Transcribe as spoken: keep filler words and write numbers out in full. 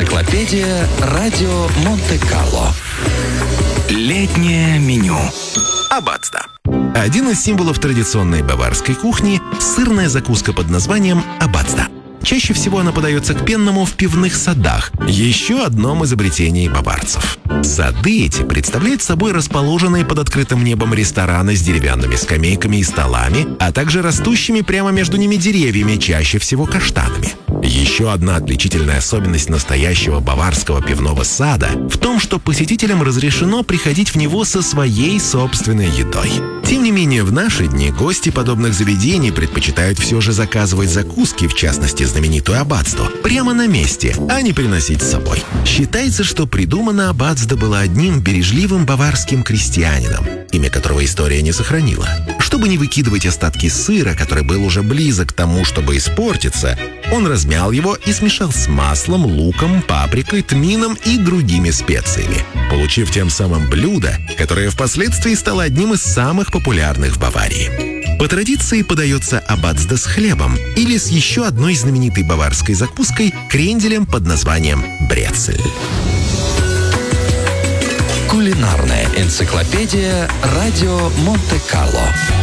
Энциклопедия радио Монте-Карло. Летнее меню. Аббатство. Один из символов традиционной баварской кухни – сырная закуска под названием аббатство. Чаще всего она подается к пенному в пивных садах, еще одном изобретении баварцев. Сады эти представляют собой расположенные под открытым небом рестораны с деревянными скамейками и столами, а также растущими прямо между ними деревьями, чаще всего каштанами. Еще одна отличительная особенность настоящего баварского пивного сада в том, что посетителям разрешено приходить в него со своей собственной едой. Тем не менее, в наши дни гости подобных заведений предпочитают все же заказывать закуски, в частности знаменитую аббатство, прямо на месте, а не приносить с собой. Считается, что придумано аббатство было одним бережливым баварским крестьянином, имя которого история не сохранила. Чтобы не выкидывать остатки сыра, который был уже близок к тому, чтобы испортиться, он размял его и смешал с маслом, луком, паприкой, тмином и другими специями, получив тем самым блюдо, которое впоследствии стало одним из самых популярных в Баварии. По традиции подается аббатство с хлебом или с еще одной знаменитой баварской закуской – кренделем под названием брецель. Кулинарная энциклопедия радио Монте-Карло.